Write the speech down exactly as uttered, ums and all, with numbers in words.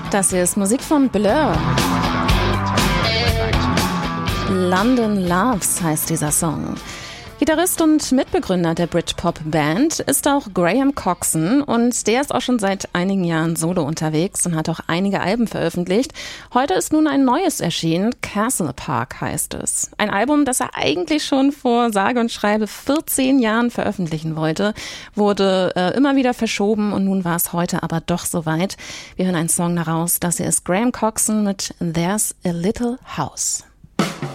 Das hier ist Musik von Blur. London Loves heißt dieser Song. Gitarrist und Mitbegründer der Britpop-Band ist auch Graham Coxon und der ist auch schon seit einigen Jahren solo unterwegs und hat auch einige Alben veröffentlicht. Heute ist nun ein neues erschienen, Castle Park heißt es. Ein Album, das er eigentlich schon vor sage und schreibe vierzehn Jahren veröffentlichen wollte, wurde äh, immer wieder verschoben und nun war es heute aber doch soweit. Wir hören einen Song daraus, das hier ist Graham Coxon mit There's a Little House.